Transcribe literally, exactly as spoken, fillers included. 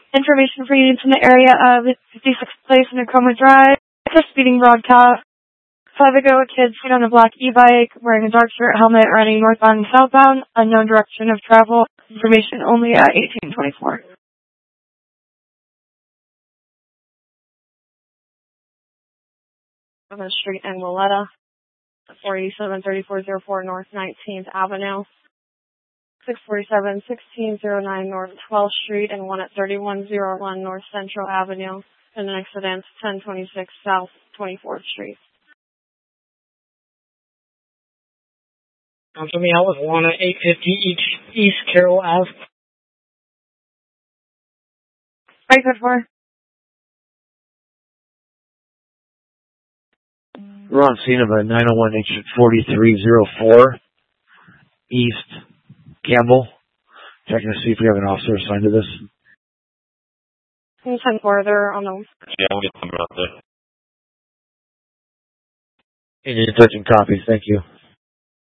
Information for units in the area of fifty-sixth Place and Tacoma Drive. It's a speeding broadcast. Five ago, a kid seen on a black e-bike, wearing a dark shirt, helmet, running northbound and southbound, unknown direction of travel. Information only at eighteen twenty-four. seventh Street in Willetta, four eighty-seven thirty-four oh four North nineteenth Avenue, six forty-seven sixteen oh nine North twelfth Street, and one at thirty-one oh one North Central Avenue, and an accident ten twenty-six South twenty-fourth Street. Come to me out with one at eight fifty East, East Carroll Ave. Right, good for. We're on scene of a nine oh one H forty-three oh four East Campbell. Checking to see if we have an officer assigned to this. Can you send further on the... Yeah, we'll get them out there. Indian thirteen copies, thank you.